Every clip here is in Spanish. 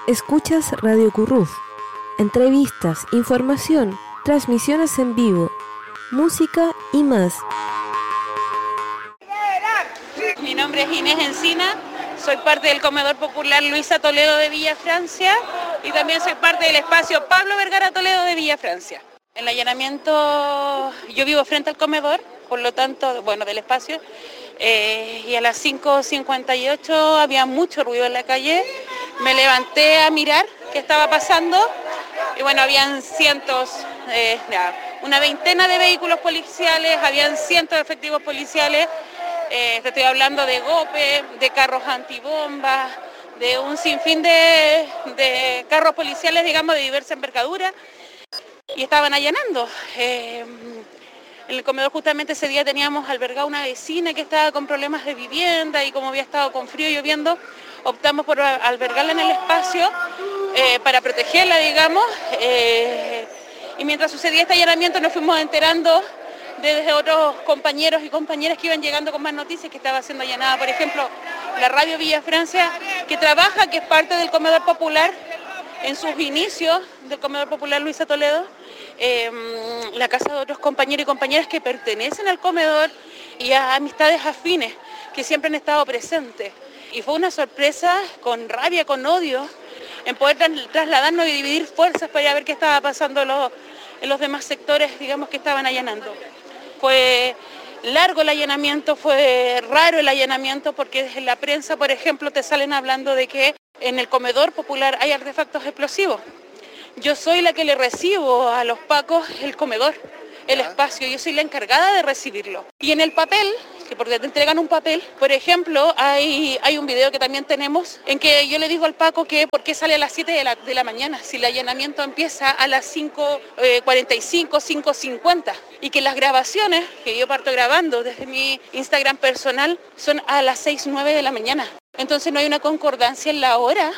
Escuchas Radio Curruf. Entrevistas, información, transmisiones en vivo, música y más. Mi nombre es Inés Encina, soy parte del Comedor Popular Luisa Toledo de Villa Francia y también soy parte del espacio Pablo Vergara Toledo de Villa Francia. El allanamiento, yo vivo frente al comedor, por lo tanto, del espacio, y a las 5:58 había mucho ruido en la calle. Me levanté a mirar qué estaba pasando y habían cientos, una veintena de vehículos policiales, habían cientos de efectivos policiales. Te estoy hablando de GOPE, de carros antibombas, de un sinfín de carros policiales, digamos, de diversa envergadura, y estaban allanando. En el comedor justamente ese día teníamos albergada una vecina que estaba con problemas de vivienda y como había estado con frío y lloviendo, optamos por albergarla en el espacio para protegerla, digamos. Y mientras sucedía este allanamiento nos fuimos enterando desde otros compañeros y compañeras que iban llegando con más noticias que estaba siendo allanada, por ejemplo, la radio Villa Francia, que es parte del Comedor Popular, en sus inicios del Comedor Popular Luisa Toledo, la casa de otros compañeros y compañeras que pertenecen al comedor y a amistades afines que siempre han estado presentes. Y fue una sorpresa, con rabia, con odio, en poder trasladarnos y dividir fuerzas para ir a ver qué estaba pasando en los demás sectores, digamos, que estaban allanando. Fue largo el allanamiento, fue raro el allanamiento, porque desde la prensa, por ejemplo, te salen hablando de que en el comedor popular hay artefactos explosivos. Yo soy la que le recibo a los pacos el comedor, el espacio, yo soy la encargada de recibirlo. Y en el papel, porque te entregan un papel, por ejemplo, hay un video que también tenemos en que yo le digo al Paco que por qué sale a las 7 de la mañana, si el allanamiento empieza a las 5:45, 5:50, y que las grabaciones que yo parto grabando desde mi Instagram personal son a las 6:09 de la mañana. Entonces no hay una concordancia en la hora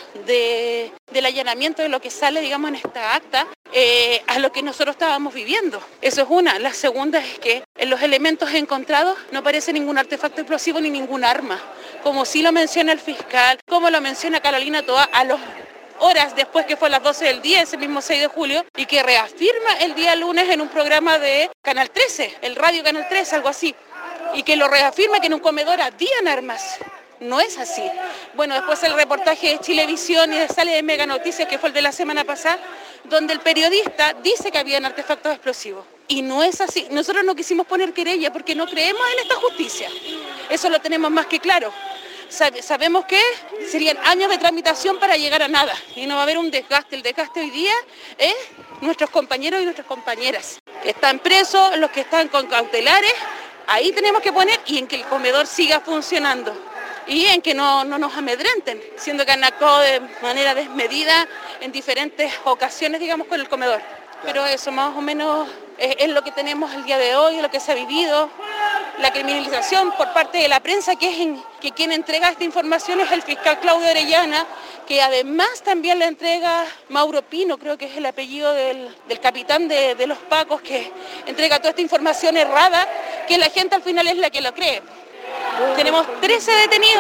del allanamiento, de lo que sale, digamos, en esta acta, a lo que nosotros estábamos viviendo. Eso es una. La segunda es que en los elementos encontrados no aparece ningún artefacto explosivo ni ningún arma, como sí lo menciona el fiscal, como lo menciona Carolina Toa a las horas después, que fue a las 12 del día, ese mismo 6 de julio, y que reafirma el día lunes en un programa de Canal 13, el radio Canal 13, algo así, y que lo reafirma que en un comedor habían armas. No es así. Después el reportaje de Chilevisión y sale de Mega Noticias, que fue el de la semana pasada, donde el periodista dice que habían artefactos explosivos. Y no es así. Nosotros no quisimos poner querella porque no creemos en esta justicia. Eso lo tenemos más que claro. Sabemos que serían años de tramitación para llegar a nada. Y no va a haber un desgaste. El desgaste hoy día es nuestros compañeros y nuestras compañeras. Están presos, los que están con cautelares. Ahí tenemos que poner, y en que el comedor siga funcionando. Y en que no nos amedrenten, siendo que han actuado de manera desmedida en diferentes ocasiones, digamos, con el comedor. Pero eso más o menos es lo que tenemos el día de hoy, lo que se ha vivido. La criminalización por parte de la prensa, que quien entrega esta información es el fiscal Claudio Orellana, que además también le entrega Mauro Pino, creo que es el apellido del capitán de los Pacos, que entrega toda esta información errada, que la gente al final es la que lo cree. Tenemos 11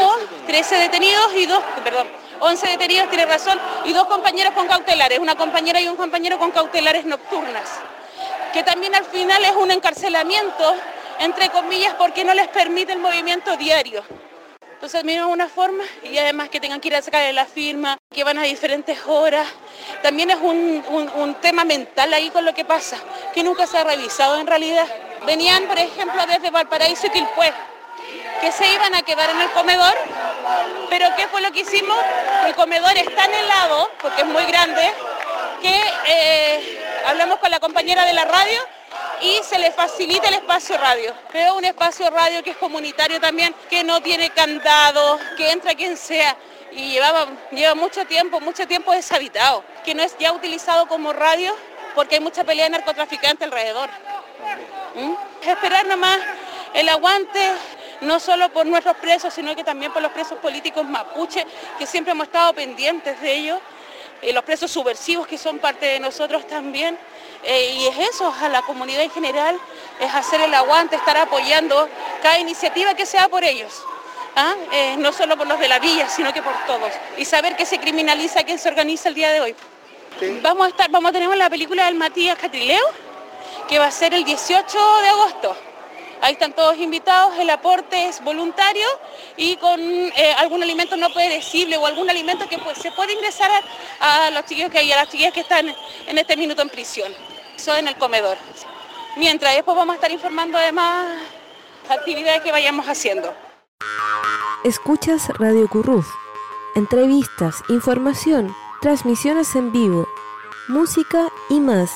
detenidos, tiene razón, y 2 compañeros con cautelares, una compañera y un compañero con cautelares nocturnas, que también al final es un encarcelamiento, entre comillas, porque no les permite el movimiento diario. Entonces, mira, una forma, y además que tengan que ir a sacarle la firma, que van a diferentes horas. También es un tema mental ahí con lo que pasa, que nunca se ha revisado en realidad. Venían, por ejemplo, desde Valparaíso y Quilpué, que se iban a quedar en el comedor, pero ¿qué fue lo que hicimos? El comedor es tan helado, porque es muy grande, que hablamos con la compañera de la radio y se le facilita el espacio radio. Pero un espacio radio que es comunitario también, que no tiene candado, que entra quien sea, y lleva mucho tiempo deshabitado, que no es ya utilizado como radio porque hay mucha pelea de narcotraficantes alrededor. Esperar nomás el aguante, no solo por nuestros presos, sino que también por los presos políticos mapuche, que siempre hemos estado pendientes de ellos, los presos subversivos que son parte de nosotros también, y es eso, a la comunidad en general, es hacer el aguante, estar apoyando cada iniciativa que sea por ellos. no solo por los de la villa, sino que por todos. Y saber que se criminaliza a quien se organiza el día de hoy. Sí. Tenemos la película del Matías Catrileo, que va a ser el 18 de agosto. Ahí están todos invitados, el aporte es voluntario y con algún alimento no perecible o algún alimento que se puede ingresar a los chiquillos a las chiquillas que están en este minuto en prisión. Eso en el comedor. Mientras después vamos a estar informando de más actividades que vayamos haciendo. Escuchas Radio Curruf. Entrevistas, información, transmisiones en vivo, música y más.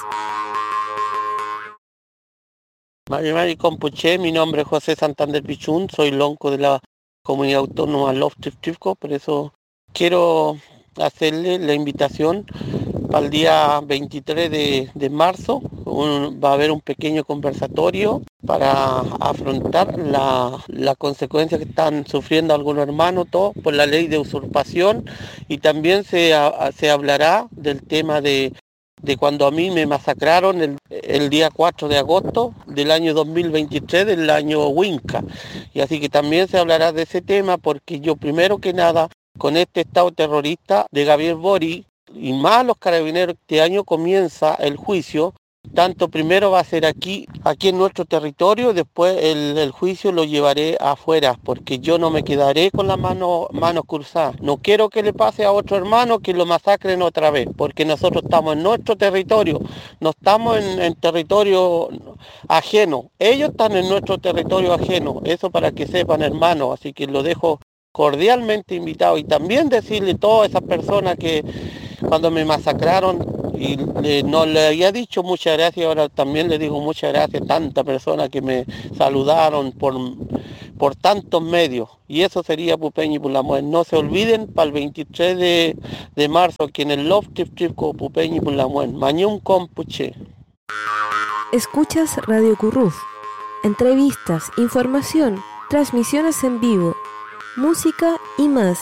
Mari Compuche, mi nombre es José Santander Pichún, soy lonco de la comunidad autónoma Loftiv-Trifco, por eso quiero hacerle la invitación para el día 23 de marzo. Va a haber un pequeño conversatorio para afrontar la consecuencia que están sufriendo algunos hermanos, todos por la ley de usurpación, y también se hablará del tema de cuando a mí me masacraron el día 4 de agosto del año 2023, del año Winca. Y así que también se hablará de ese tema, porque yo primero que nada, con este estado terrorista de Gabriel Boric y más los carabineros, este año comienza el juicio. Tanto primero va a ser aquí en nuestro territorio, después el juicio lo llevaré afuera, porque yo no me quedaré con las manos cruzadas. No quiero que le pase a otro hermano que lo masacren otra vez, porque nosotros estamos en nuestro territorio, no estamos en territorio ajeno. Ellos están en nuestro territorio ajeno, eso para que sepan, hermanos, así que lo dejo cordialmente invitado. Y también decirle a todas esas personas que cuando me masacraron, y no le había dicho muchas gracias, ahora también le digo muchas gracias a tantas personas que me saludaron por tantos medios. Y eso sería Pupeñi Pulamuen. No se olviden, para el 23 de marzo, aquí en el Loftiv-Trifco, Pupeñi Pulamuen. Mañum Compuche. Escuchas Radio Curruf. Entrevistas, información, transmisiones en vivo, música y más.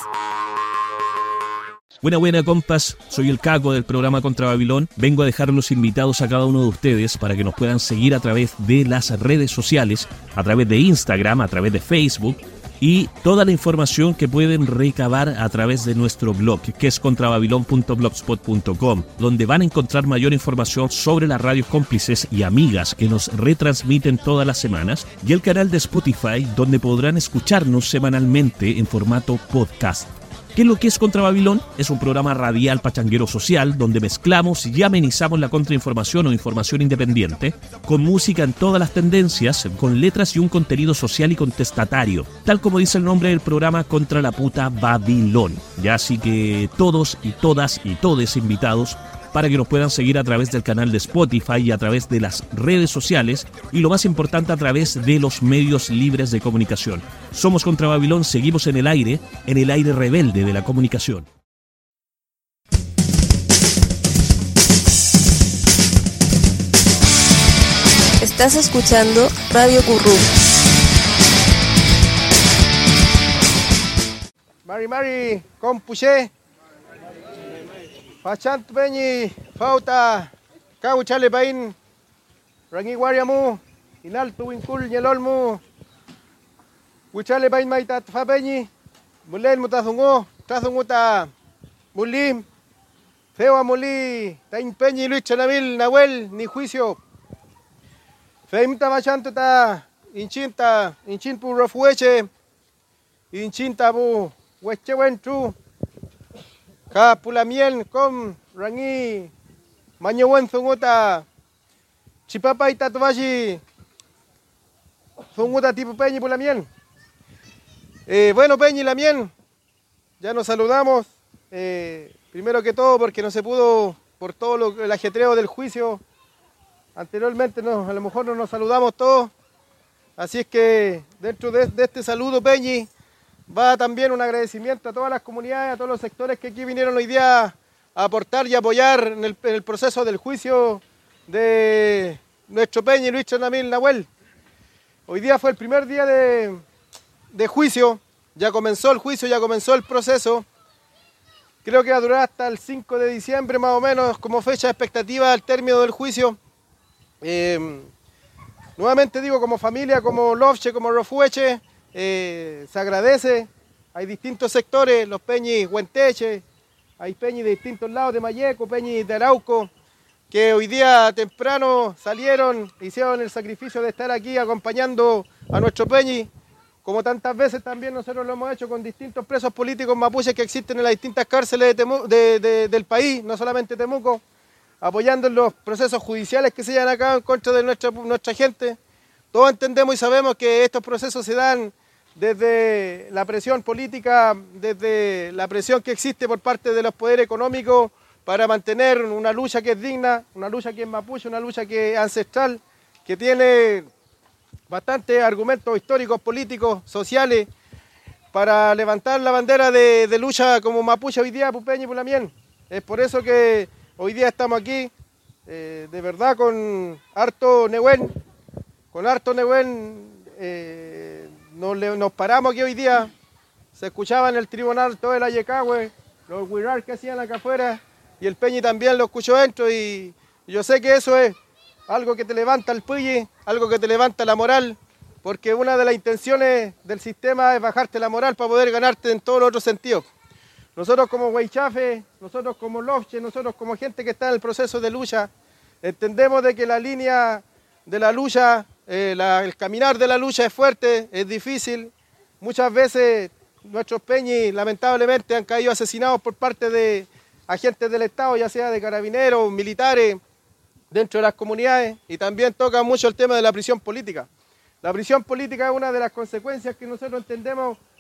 Buena, compas, soy el Caco del programa Contra Babilón. Vengo a dejarlos invitados a cada uno de ustedes para que nos puedan seguir a través de las redes sociales, a través de Instagram, a través de Facebook, y toda la información que pueden recabar a través de nuestro blog, que es contrababilon.blogspot.com, donde van a encontrar mayor información sobre las radios cómplices y amigas que nos retransmiten todas las semanas, y el canal de Spotify, donde podrán escucharnos semanalmente en formato podcast. ¿Qué es lo que es Contra Babilón? Es un programa radial pachanguero social donde mezclamos y amenizamos la contrainformación o información independiente con música en todas las tendencias, con letras y un contenido social y contestatario, tal como dice el nombre del programa, Contra la puta Babilón. Ya así que todos y todas y todes invitados para que nos puedan seguir a través del canal de Spotify y a través de las redes sociales, y lo más importante, a través de los medios libres de comunicación. Somos Contra Babilón, seguimos en el aire rebelde de la comunicación. Estás escuchando Radio Curruf. Mari Compuche, Pachant Peñi, Fauta, Kau Chale Pain, Rangi Guariamu, Inaltu Winkul Yelolmu, Huchale Pain Maitat Fa Peñi, Mulen Mutazungo, Tazunguta, Mulim, Feo Muli, Tain Peñi, Luis Chanamil, Nahuel, ni juicio. Feimta Machantuta, Inchinpu Rofueche, Inchintabu, Huechewentu. Ka Pulamiel com Rangi Mañawan Zunguta Chipapa y Tatuashi Zunguta tipo Peñi Pulamiel. Bueno, Peñi Lamien, ya nos saludamos. Primero que todo porque no se pudo, por todo el ajetreo del juicio. Anteriormente a lo mejor no nos saludamos todos. Así es que dentro de este saludo, Peñi, va también un agradecimiento a todas las comunidades, a todos los sectores que aquí vinieron hoy día a aportar y apoyar en el proceso del juicio de nuestro Peñi Luis Chanamil Nahuel. Hoy día fue el primer día de juicio, ya comenzó el juicio, ya comenzó el proceso. Creo que va a durar hasta el 5 de diciembre más o menos como fecha de expectativa al término del juicio. Nuevamente digo, como familia, como Lofche, como Rofueche, se agradece. Hay distintos sectores, los peñis Huenteche, hay peñis de distintos lados de Mayeco, peñis de Arauco, que hoy día temprano salieron, hicieron el sacrificio de estar aquí acompañando a nuestro peñi, como tantas veces también nosotros lo hemos hecho con distintos presos políticos mapuches que existen en las distintas cárceles del país, no solamente Temuco, apoyando en los procesos judiciales que se llevan a cabo en contra de nuestra gente. Todos entendemos y sabemos que estos procesos se dan desde la presión política, desde la presión que existe por parte de los poderes económicos para mantener una lucha que es digna, una lucha que es mapuche, una lucha que es ancestral, que tiene bastantes argumentos históricos, políticos, sociales, para levantar la bandera de lucha como mapuche hoy día, Pupeña y Pulamien. Es por eso que hoy día estamos aquí, de verdad, con harto Nehuen, nos paramos aquí hoy día, se escuchaba en el tribunal todo el Ayecahue, los huirar que hacían acá afuera, y el Peñi también lo escuchó dentro, y yo sé que eso es algo que te levanta el Puyi, algo que te levanta la moral, porque una de las intenciones del sistema es bajarte la moral para poder ganarte en todos los otros sentidos. Nosotros como Huaychafe, nosotros como Lofche, nosotros como gente que está en el proceso de lucha, entendemos de que la línea de la lucha, el caminar de la lucha es fuerte, es difícil. Muchas veces nuestros peñis lamentablemente han caído asesinados por parte de agentes del Estado, ya sea de carabineros, militares, dentro de las comunidades, y también toca mucho el tema de la prisión política. La prisión política es una de las consecuencias que nosotros entendemos